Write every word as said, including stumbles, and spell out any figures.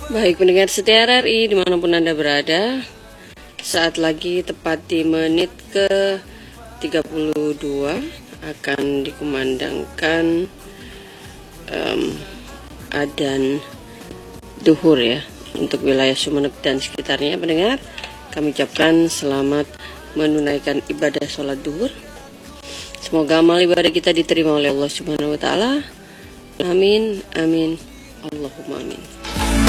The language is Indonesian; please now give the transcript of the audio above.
Baik pendengar setia R R I dimanapun Anda berada, saat lagi tepat di menit ke tiga puluh dua akan dikumandangkan um, adzan duhur ya untuk wilayah Sumeneb dan sekitarnya. Pendengar, kami ucapkan selamat menunaikan ibadah sholat duhur. Semoga amal ibadah kita diterima oleh Allah Subhanahu wa Ta'ala. Amin, amin, Allahumma amin.